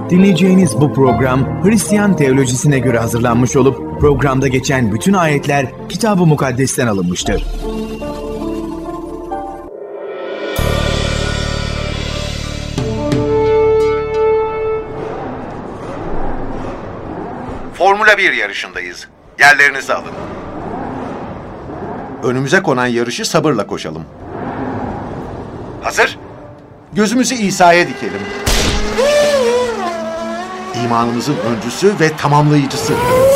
Dinleyeceğiniz bu program Hristiyan teolojisine göre hazırlanmış olup programda geçen bütün ayetler Kitab-ı Mukaddes'ten alınmıştır. Formula 1 yarışındayız. Yerlerinizi alın. Önümüze konan yarışı sabırla koşalım. Hazır? Gözümüzü İsa'ya dikelim. İmanımızın öncüsü ve tamamlayıcısı.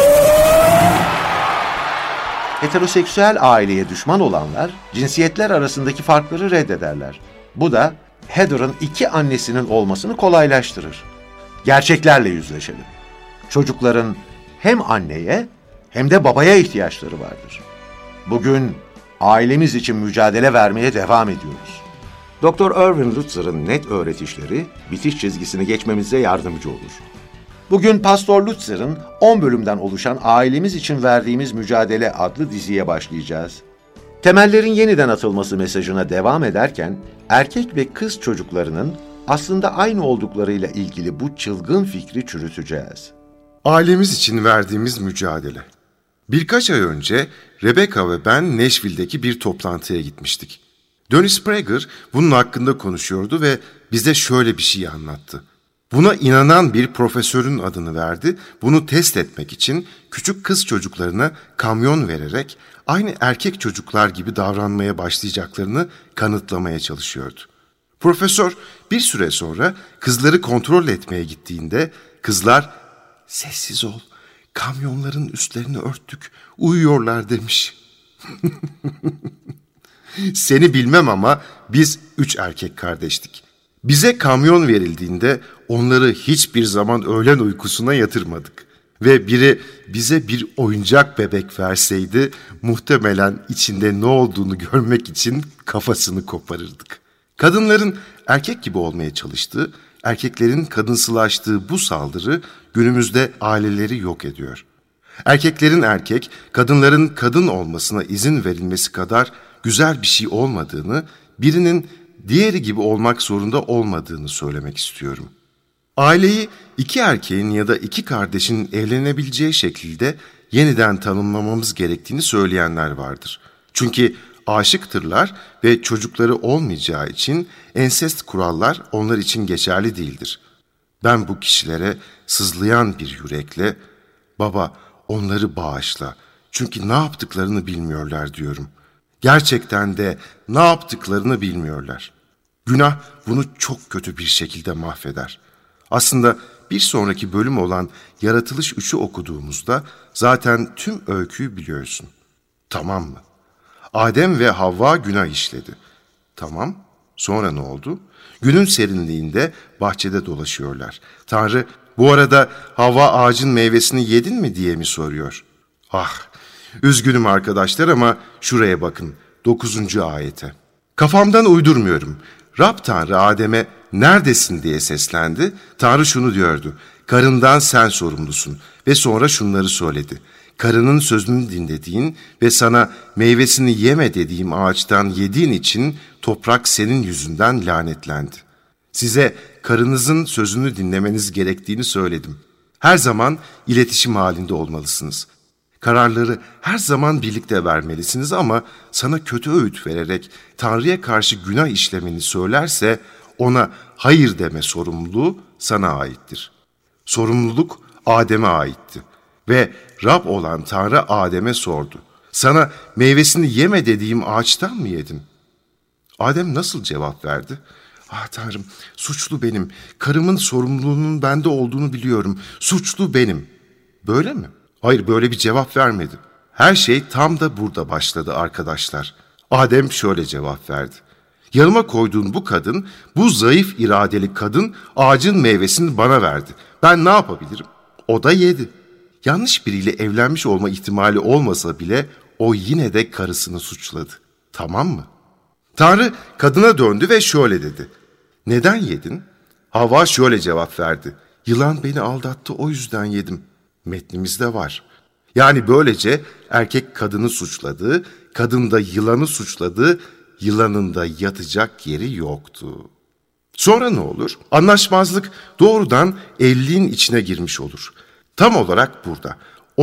Heteroseksüel aileye düşman olanlar, cinsiyetler arasındaki farkları reddederler. Bu da Heather'ın iki annesinin olmasını kolaylaştırır. Gerçeklerle yüzleşelim. Çocukların hem anneye hem de babaya ihtiyaçları vardır. Bugün ailemiz için mücadele vermeye devam ediyoruz. Dr. Erwin Lutzer'ın net öğretişleri bitiş çizgisini geçmemize yardımcı olur. Bugün Pastor Lutzer'ın 10 bölümden oluşan Ailemiz için Verdiğimiz Mücadele adlı diziye başlayacağız. Temellerin yeniden atılması mesajına devam ederken, erkek ve kız çocuklarının aslında aynı olduklarıyla ilgili bu çılgın fikri çürüteceğiz. Ailemiz için verdiğimiz mücadele. Birkaç ay önce Rebecca ve ben Nashville'deki bir toplantıya gitmiştik. Dennis Prager bunun hakkında konuşuyordu ve bize şöyle bir şey anlattı. Buna inanan bir profesörün adını verdi. Bunu test etmek için küçük kız çocuklarına kamyon vererek aynı erkek çocuklar gibi davranmaya başlayacaklarını kanıtlamaya çalışıyordu. Profesör bir süre sonra kızları kontrol etmeye gittiğinde kızlar "Sessiz ol, kamyonların üstlerini örttük, uyuyorlar" demiş. Seni bilmem ama biz 3 erkek kardeştik. Bize kamyon verildiğinde onları hiçbir zaman öğlen uykusuna yatırmadık. Ve biri bize bir oyuncak bebek verseydi muhtemelen içinde ne olduğunu görmek için kafasını koparırdık. Kadınların erkek gibi olmaya çalıştığı, erkeklerin kadınsılaştığı bu saldırı günümüzde aileleri yok ediyor. Erkeklerin erkek, kadınların kadın olmasına izin verilmesi kadar güzel bir şey olmadığını, birinin diğeri gibi olmak zorunda olmadığını söylemek istiyorum. Aileyi 2 erkeğin ya da 2 kardeşin evlenebileceği şekilde yeniden tanımlamamız gerektiğini söyleyenler vardır. Çünkü aşıktırlar ve çocukları olmayacağı için ensest kurallar onlar için geçerli değildir. Ben bu kişilere sızlayan bir yürekle, "Baba, onları bağışla çünkü ne yaptıklarını bilmiyorlar" diyorum. Gerçekten de ne yaptıklarını bilmiyorlar. Günah bunu çok kötü bir şekilde mahveder. Aslında bir sonraki bölüm olan Yaratılış 3'ü okuduğumuzda zaten tüm öyküyü biliyorsun. Tamam mı? Adem ve Havva günah işledi. Tamam, sonra ne oldu? Günün serinliğinde bahçede dolaşıyorlar. Tanrı, "Bu arada Havva ağacın meyvesini yedin mi?" diye mi soruyor? Ah, üzgünüm arkadaşlar ama şuraya bakın, 9. ayete. Kafamdan uydurmuyorum. Rab Tanrı Adem'e "Neredesin?" diye seslendi. Tanrı şunu diyordu: "Karından sen sorumlusun." Ve sonra şunları söyledi: "Karının sözünü dinlediğin ve sana meyvesini yeme dediğim ağaçtan yediğin için toprak senin yüzünden lanetlendi." Size karınızın sözünü dinlemeniz gerektiğini söyledim. Her zaman iletişim halinde olmalısınız. Kararları her zaman birlikte vermelisiniz ama sana kötü öğüt vererek Tanrı'ya karşı günah işlemeni söylerse ona hayır deme sorumluluğu sana aittir. Sorumluluk Adem'e aitti ve Rab olan Tanrı Adem'e sordu: "Sana meyvesini yeme dediğim ağaçtan mı yedin?" Adem nasıl cevap verdi? "Ah Tanrım, suçlu benim. Karımın sorumluluğunun bende olduğunu biliyorum. Suçlu benim." Böyle mi? Hayır, böyle bir cevap vermedi. Her şey tam da burada başladı arkadaşlar. Adem şöyle cevap verdi: "Yanıma koyduğun bu kadın, bu zayıf iradeli kadın ağacın meyvesini bana verdi. Ben ne yapabilirim?" O da yedi. Yanlış biriyle evlenmiş olma ihtimali olmasa bile o yine de karısını suçladı. Tamam mı? Tanrı kadına döndü ve şöyle dedi: "Neden yedin?" Havva şöyle cevap verdi: "Yılan beni aldattı, o yüzden yedim." Metnimizde var. Yani böylece erkek kadını suçladı, kadın da yılanı suçladı, yılanın da yatacak yeri yoktu. Sonra ne olur? Anlaşmazlık doğrudan evliliğin içine girmiş olur. Tam olarak burada.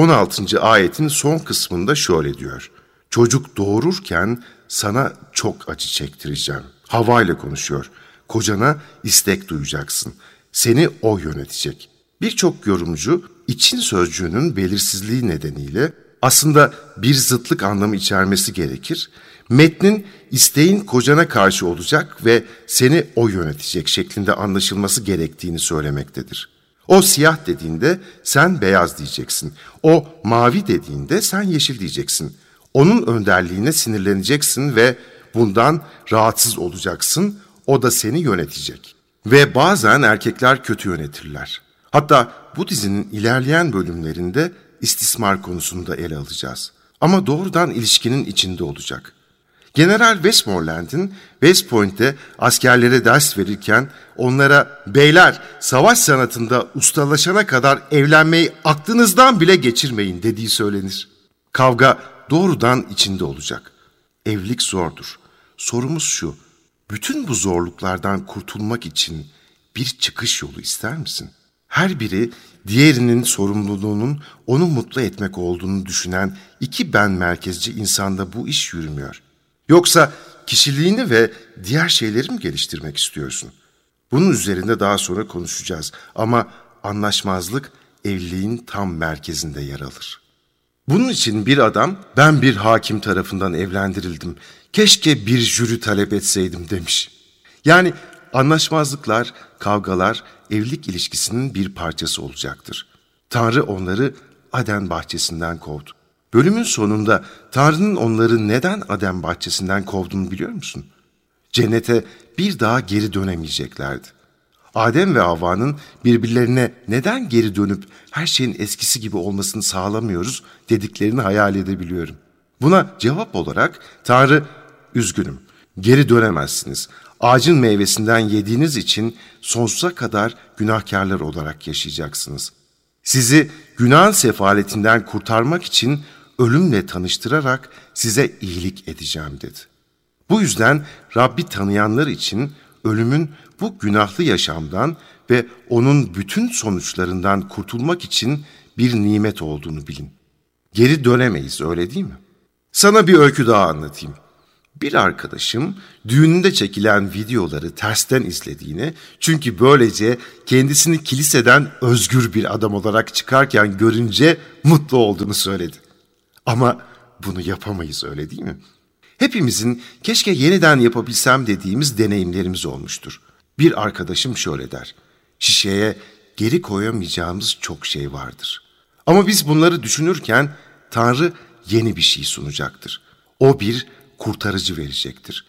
16. ayetin son kısmında şöyle diyor. Çocuk doğururken sana çok acı çektireceğim. Havva ile konuşuyor. Kocana istek duyacaksın. Seni o yönetecek. Birçok yorumcu için sözcüğünün belirsizliği nedeniyle aslında bir zıtlık anlamı içermesi gerekir. Metnin isteğin kocana karşı olacak ve seni o yönetecek şeklinde anlaşılması gerektiğini söylemektedir. O siyah dediğinde sen beyaz diyeceksin. O mavi dediğinde sen yeşil diyeceksin. Onun önderliğine sinirleneceksin ve bundan rahatsız olacaksın. O da seni yönetecek. Ve bazen erkekler kötü yönetirler. Hatta bu dizinin ilerleyen bölümlerinde istismar konusunu da ele alacağız. Ama doğrudan ilişkinin içinde olacak. General Westmoreland'in West Point'te askerlere ders verirken onlara "Beyler, savaş sanatında ustalaşana kadar evlenmeyi aklınızdan bile geçirmeyin" dediği söylenir. Kavga doğrudan içinde olacak. Evlilik zordur. Sorumuz şu: bütün bu zorluklardan kurtulmak için bir çıkış yolu ister misin? Her biri diğerinin sorumluluğunun onu mutlu etmek olduğunu düşünen iki ben merkezci insanda bu iş yürümüyor. Yoksa kişiliğini ve diğer şeyleri mi geliştirmek istiyorsun? Bunun üzerinde daha sonra konuşacağız ama anlaşmazlık evliliğin tam merkezinde yer alır. Bunun için bir adam, "Ben bir hakim tarafından evlendirildim. Keşke bir jüri talep etseydim" demiş. Yani anlaşmazlıklar, kavgalar evlilik ilişkisinin bir parçası olacaktır. Tanrı onları Aden bahçesinden kovdu. Bölümün sonunda Tanrı'nın onları neden Aden bahçesinden kovduğunu biliyor musun? Cennete bir daha geri dönemeyeceklerdi. Adem ve Havva'nın birbirlerine neden geri dönüp her şeyin eskisi gibi olmasını sağlamıyoruz dediklerini hayal edebiliyorum. Buna cevap olarak Tanrı, "Üzgünüm, geri dönemezsiniz. Ağacın meyvesinden yediğiniz için sonsuza kadar günahkarlar olarak yaşayacaksınız. Sizi günahın sefaletinden kurtarmak için ölümle tanıştırarak size iyilik edeceğim" dedi. Bu yüzden Rabbi tanıyanlar için ölümün bu günahlı yaşamdan ve onun bütün sonuçlarından kurtulmak için bir nimet olduğunu bilin. Geri dönemeyiz, öyle değil mi? Sana bir öykü daha anlatayım. Bir arkadaşım düğününde çekilen videoları tersten izlediğini, çünkü böylece kendisini kiliseden özgür bir adam olarak çıkarken görünce mutlu olduğunu söyledi. Ama bunu yapamayız, öyle değil mi? Hepimizin keşke yeniden yapabilsem dediğimiz deneyimlerimiz olmuştur. Bir arkadaşım şöyle der: "Şişeye geri koyamayacağımız çok şey vardır. Ama biz bunları düşünürken Tanrı yeni bir şey sunacaktır. O bir kurtarıcı verecektir."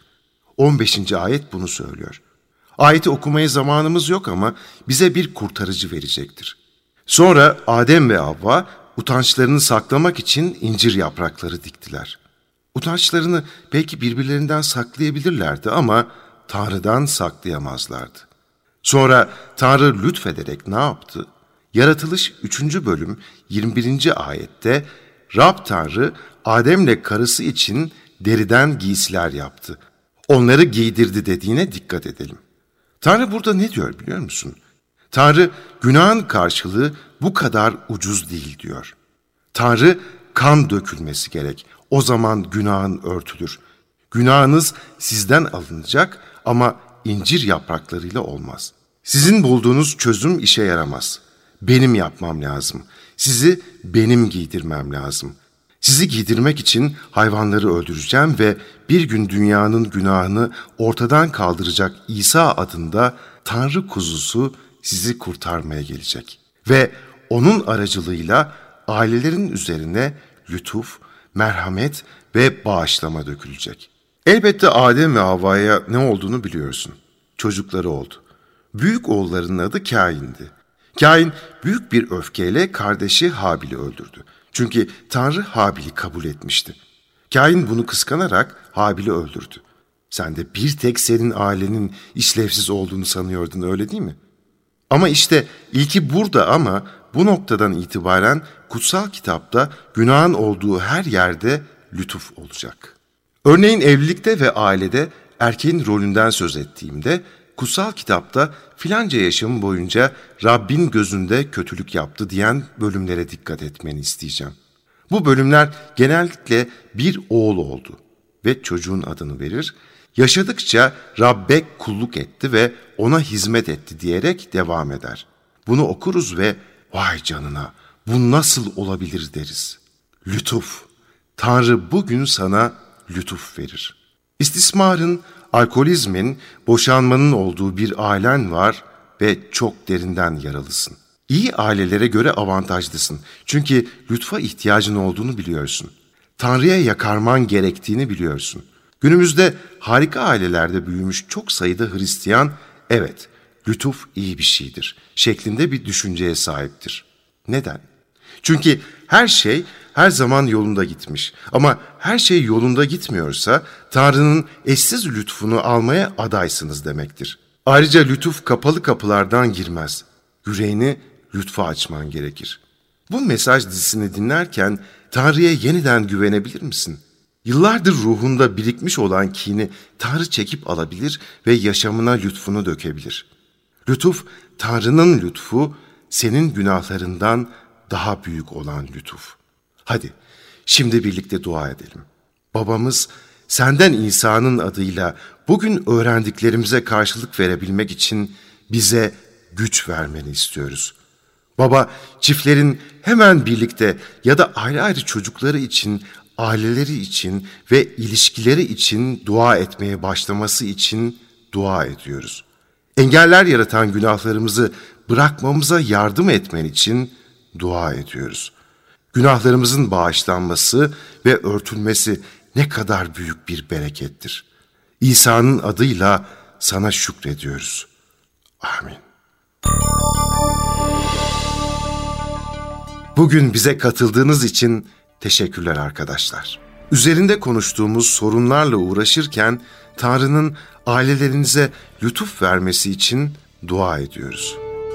15. ayet bunu söylüyor. Ayeti okumaya zamanımız yok ama bize bir kurtarıcı verecektir. Sonra Adem ve Havva utançlarını saklamak için incir yaprakları diktiler. Utançlarını belki birbirlerinden saklayabilirlerdi ama Tanrı'dan saklayamazlardı. Sonra Tanrı lütfederek ne yaptı? Yaratılış 3. bölüm 21. ayette Rab Tanrı Adem'le karısı için deriden giysiler yaptı. Onları giydirdi dediğine dikkat edelim. Tanrı burada ne diyor biliyor musun? Tanrı günahın karşılığı bu kadar ucuz değil diyor. Tanrı kan dökülmesi gerek. O zaman günahın örtülür. Günahınız sizden alınacak ama incir yapraklarıyla olmaz. Sizin bulduğunuz çözüm işe yaramaz. Benim yapmam lazım. Sizi benim giydirmem lazım. Sizi giydirmek için hayvanları öldüreceğim ve bir gün dünyanın günahını ortadan kaldıracak İsa adında Tanrı kuzusu sizi kurtarmaya gelecek. Ve onun aracılığıyla ailelerin üzerine lütuf, merhamet ve bağışlama dökülecek. Elbette Adem ve Havva'ya ne olduğunu biliyorsun. Çocukları oldu. Büyük oğullarının adı Kain'di. Kain büyük bir öfkeyle kardeşi Habil'i öldürdü. Çünkü Tanrı Habil'i kabul etmişti. Kain bunu kıskanarak Habil'i öldürdü. Sen de bir tek senin ailenin işlevsiz olduğunu sanıyordun, öyle değil mi? Ama işte ilki burada ama bu noktadan itibaren kutsal kitapta günahın olduğu her yerde lütuf olacak. Örneğin evlilikte ve ailede erkeğin rolünden söz ettiğimde kutsal kitapta filanca yaşamı boyunca Rabbin gözünde kötülük yaptı diyen bölümlere dikkat etmeni isteyeceğim. Bu bölümler genellikle bir oğul oldu ve çocuğun adını verir, yaşadıkça Rabbe kulluk etti ve ona hizmet etti diyerek devam eder. Bunu okuruz ve vay canına bu nasıl olabilir deriz. Lütuf, Tanrı bugün sana lütuf verir. İstismarın, alkolizmin, boşanmanın olduğu bir ailen var ve çok derinden yaralısın. İyi ailelere göre avantajlısın. Çünkü lütfa ihtiyacın olduğunu biliyorsun. Tanrı'ya yakarman gerektiğini biliyorsun. Günümüzde harika ailelerde büyümüş çok sayıda Hristiyan, evet, lütuf iyi bir şeydir şeklinde bir düşünceye sahiptir. Neden? Çünkü her şey her zaman yolunda gitmiş. Ama her şey yolunda gitmiyorsa Tanrı'nın eşsiz lütfunu almaya adaysınız demektir. Ayrıca lütuf kapalı kapılardan girmez. Yüreğini lütfa açman gerekir. Bu mesaj dizisini dinlerken Tanrı'ya yeniden güvenebilir misin? Yıllardır ruhunda birikmiş olan kini Tanrı çekip alabilir ve yaşamına lütfunu dökebilir. Lütuf, Tanrı'nın lütfu, senin günahlarından daha büyük olan lütuf. Hadi, şimdi birlikte dua edelim. Babamız, senden İsa'nın adıyla bugün öğrendiklerimize karşılık verebilmek için bize güç vermeni istiyoruz. Baba, çiftlerin hemen birlikte ya da ayrı ayrı çocukları için, aileleri için ve ilişkileri için dua etmeye başlaması için dua ediyoruz. Engeller yaratan günahlarımızı bırakmamıza yardım etmen için dua ediyoruz. Günahlarımızın bağışlanması ve örtülmesi ne kadar büyük bir berekettir. İsa'nın adıyla sana şükrediyoruz. Amin. Bugün bize katıldığınız için teşekkürler arkadaşlar. Üzerinde konuştuğumuz sorunlarla uğraşırken Tanrı'nın ailelerinize lütuf vermesi için dua ediyoruz.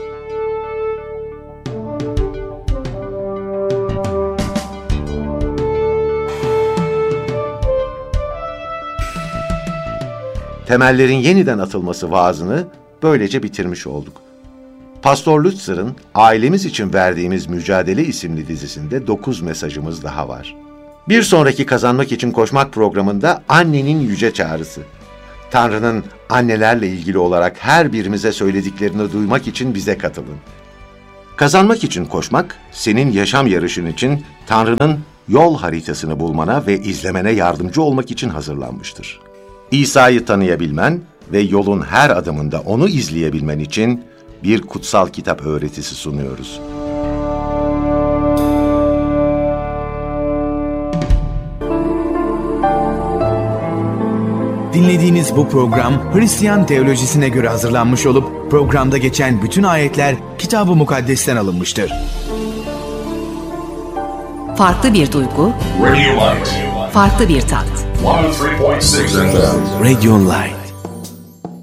Temellerin yeniden atılması vaazını böylece bitirmiş olduk. Pastor Lutzer'ın Ailemiz için Verdiğimiz Mücadele isimli dizisinde 9 mesajımız daha var. Bir sonraki Kazanmak için Koşmak programında annenin yüce çağrısı. Tanrı'nın annelerle ilgili olarak her birimize söylediklerini duymak için bize katılın. Kazanmak için koşmak, senin yaşam yarışın için Tanrı'nın yol haritasını bulmana ve izlemene yardımcı olmak için hazırlanmıştır. İsa'yı tanıyabilmen ve yolun her adımında onu izleyebilmen için bir kutsal kitap öğretisi sunuyoruz. Dinlediğiniz bu program Hristiyan teolojisine göre hazırlanmış olup programda geçen bütün ayetler Kitab-ı Mukaddes'ten alınmıştır. Farklı bir duygu, farklı bir tat. Radio Light. Radio Light.